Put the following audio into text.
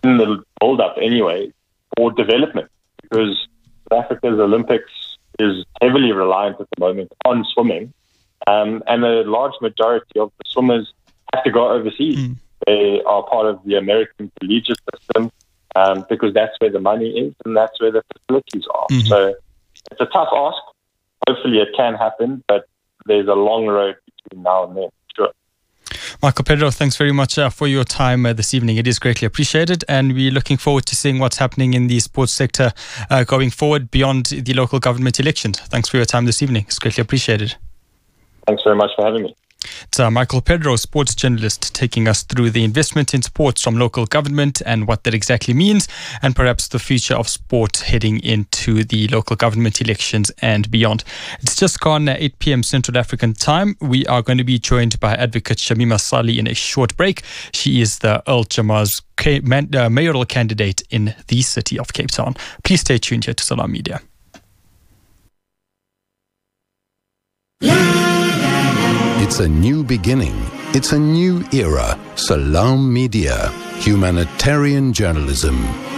in the build-up anyway, for development, because South Africa's Olympics is heavily reliant at the moment on swimming, and a large majority of the swimmers have to go overseas. They are part of the American collegiate system because that's where the money is and that's where the facilities are. So it's a tough ask. Hopefully it can happen, but there's a long road between now and then. Sure. Michael Pedro, thanks very much for your time this evening. It is greatly appreciated, and we're looking forward to seeing what's happening in the sports sector going forward beyond the local government elections. Thanks for your time this evening. It's greatly appreciated. Thanks very much for having me. It's Michael Pedro, sports journalist, taking us through the investment in sports from local government and what that exactly means, and perhaps the future of sport heading into the local government elections and beyond. It's just gone 8 p.m. Central African time. We are going to be joined by advocate Shamima Sali in a short break. She is the Earl Jamars mayoral candidate in the city of Cape Town. Please stay tuned here to Salam Media. It's a new beginning. It's a new era. Salam Media. Humanitarian journalism.